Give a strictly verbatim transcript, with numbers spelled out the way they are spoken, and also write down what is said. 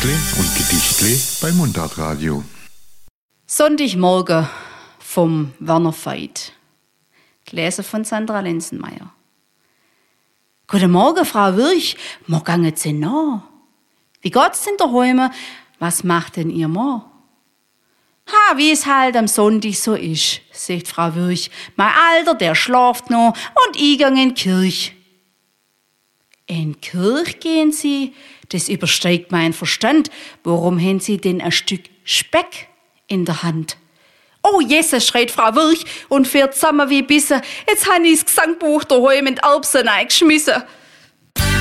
Textle und Gedichtle bei Mundartradio. Sonntagmorgen vom Werner Veit. Gelesen von Sandra Lenzenmeier. Guten Morgen, Frau Wirch. Mo gange Sie nach? Wie geht's in der Heime? Was macht denn Ihr Mann? Ha, wie es halt am Sonntag so ist, sagt Frau Wirch. Mein Alter, der schlaft noch und ich gang in die Kirch. In die Kirch gehen Sie? Das übersteigt mein Verstand. Warum haben Sie denn ein Stück Speck in der Hand? Oh, Jesus, schreit Frau Wirch und fährt zusammen wie Bisse. Jetzt han i's Gesangbuch daheim in die Erbsen eingeschmissen.